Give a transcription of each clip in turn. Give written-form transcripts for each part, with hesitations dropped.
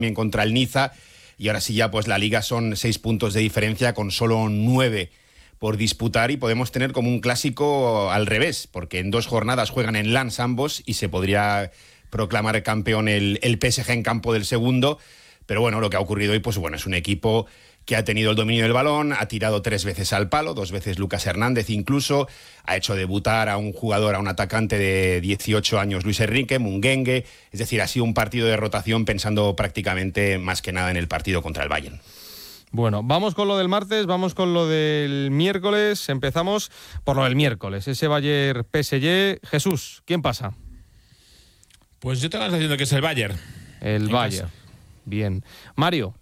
también contra el Niza, y ahora sí ya pues la Liga son 6 puntos de diferencia con solo 9 por disputar, y podemos tener como un clásico al revés, porque en 2 jornadas juegan en Lens ambos y se podría proclamar campeón el PSG en campo del segundo. Pero bueno, lo que ha ocurrido hoy, pues bueno, es un equipo que ha tenido el dominio del balón, ha tirado 3 veces al palo, 2 veces Lucas Hernández incluso, ha hecho debutar a un jugador, a un atacante de 18 años, Luis Enrique, Mungengue, es decir, ha sido un partido de rotación pensando prácticamente más que nada en el partido contra el Bayern. Bueno, vamos con lo del martes, vamos con lo del miércoles, empezamos por lo del miércoles, ese Bayern PSG. Jesús, ¿quién pasa? Pues yo tengo la sensación de que es el Bayern. El Bayern, casa. Bien. Mario.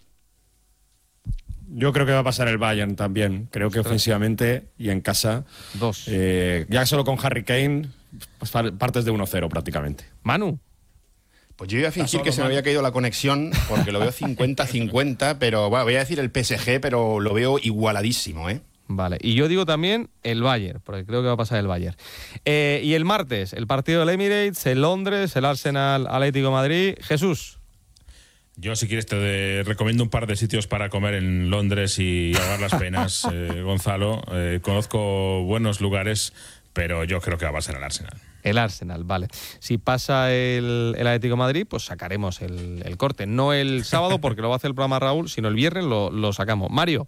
Yo creo que va a pasar el Bayern también. Creo que ofensivamente y en casa. 2. Ya solo con Harry Kane, pues partes de 1-0 prácticamente. Manu. Pues yo iba a fingir que se me había caído la conexión porque lo veo 50-50, pero bueno, voy a decir el PSG, pero lo veo igualadísimo, ¿eh? Vale, y yo digo también el Bayern, porque creo que va a pasar el Bayern. Y el martes, el partido del Emirates, el Londres, el Arsenal Atlético de Madrid. Jesús. Yo, si quieres, te recomiendo un par de sitios para comer en Londres y ahogar las penas, Gonzalo. Conozco buenos lugares, pero yo creo que va a ser el Arsenal. El Arsenal, vale. Si pasa el Atlético de Madrid, pues sacaremos el corte. No el sábado, porque lo va a hacer el programa Raúl, sino el viernes lo sacamos. Mario.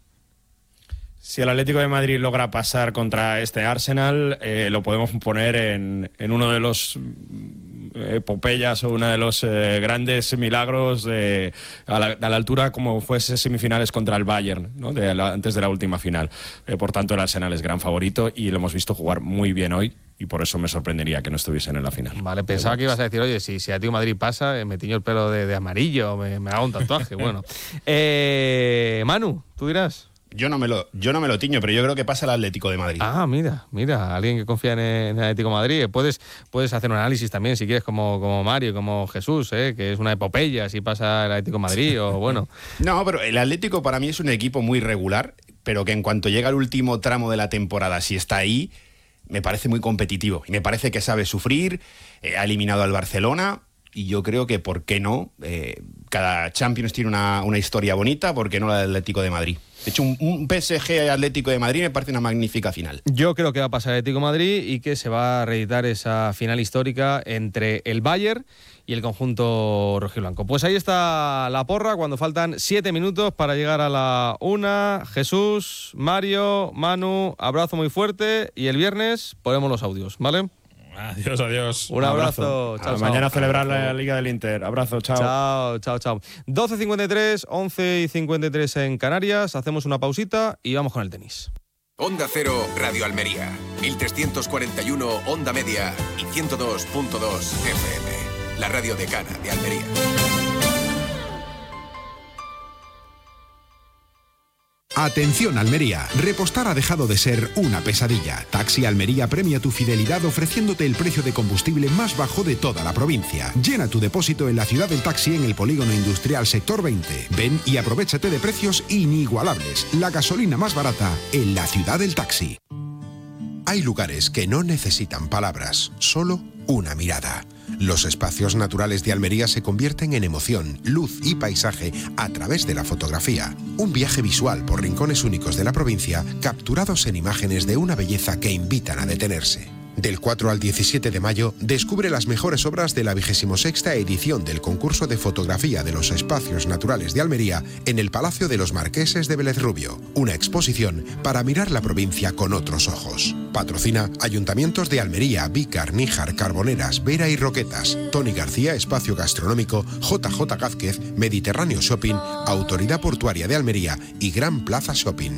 Si el Atlético de Madrid logra pasar contra este Arsenal, lo podemos poner en uno de los epopeyas o uno de los grandes milagros a la altura como fuese semifinales contra el Bayern, ¿no? Antes de la última final. Por tanto, el Arsenal es gran favorito y lo hemos visto jugar muy bien hoy, y por eso me sorprendería que no estuviesen en la final. Vale, pensaba que ibas a decir, oye, si Atlético de Madrid pasa, me tiño el pelo de amarillo, me hago un tatuaje. Bueno, Manu, tú dirás. Yo no me lo tiño, pero yo creo que pasa el Atlético de Madrid. Ah, mira, alguien que confía en el Atlético de Madrid. Puedes hacer un análisis también, si quieres, como Mario, como Jesús, que es una epopeya si pasa el Atlético de Madrid o bueno. No, pero el Atlético para mí es un equipo muy regular, pero que en cuanto llega al último tramo de la temporada, si está ahí, me parece muy competitivo. Y me parece que sabe sufrir, ha eliminado al Barcelona, y yo creo que, ¿por qué no? Cada Champions tiene una historia bonita, ¿por qué no la del Atlético de Madrid? De hecho, un PSG Atlético de Madrid me parece una magnífica final. Yo creo que va a pasar el Atlético de Madrid y que se va a reeditar esa final histórica entre el Bayern y el conjunto rojiblanco. Pues ahí está la porra cuando faltan 7 minutos para llegar a la 1. Jesús, Mario, Manu, abrazo muy fuerte y el viernes ponemos los audios, ¿vale? Adiós. Un abrazo. Chao, mañana a celebrar la Liga del Inter. Abrazo, chao. Chao. 12:53, 11:53 en Canarias. Hacemos una pausita y vamos con el tenis. Onda Cero, Radio Almería. 1341 Onda Media y 102.2 FM. La radio decana de Almería. Atención Almería, repostar ha dejado de ser una pesadilla. Taxi Almería premia tu fidelidad ofreciéndote el precio de combustible más bajo de toda la provincia. Llena tu depósito en la ciudad del taxi en el polígono industrial sector 20. Ven y aprovéchate de precios inigualables. La gasolina más barata en la ciudad del taxi. Hay lugares que no necesitan palabras, solo una mirada. Los espacios naturales de Almería se convierten en emoción, luz y paisaje a través de la fotografía. Un viaje visual por rincones únicos de la provincia, capturados en imágenes de una belleza que invitan a detenerse. Del 4 al 17 de mayo, descubre las mejores obras de la 26ª edición del concurso de fotografía de los espacios naturales de Almería en el Palacio de los Marqueses de Vélez Rubio. Una exposición para mirar la provincia con otros ojos. Patrocina Ayuntamientos de Almería, Vícar, Níjar, Carboneras, Vera y Roquetas. Tony García, Espacio Gastronómico, JJ Gázquez, Mediterráneo Shopping, Autoridad Portuaria de Almería y Gran Plaza Shopping.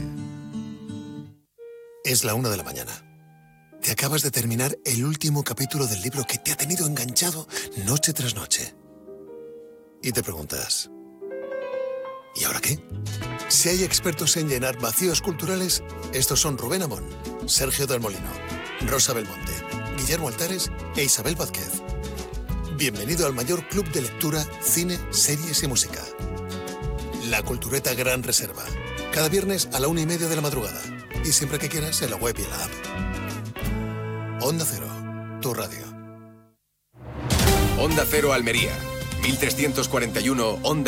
Es la 1 de la mañana. Te acabas de terminar el último capítulo del libro que te ha tenido enganchado noche tras noche. Y te preguntas, ¿y ahora qué? Si hay expertos en llenar vacíos culturales, estos son Rubén Amón, Sergio del Molino, Rosa Belmonte, Guillermo Altares e Isabel Vázquez. Bienvenido al mayor club de lectura, cine, series y música. La Cultureta Gran Reserva. Cada viernes a la 1:30 de la madrugada. Y siempre que quieras en la web y en la app. Onda Cero, tu radio. Onda Cero Almería, 1341 Onda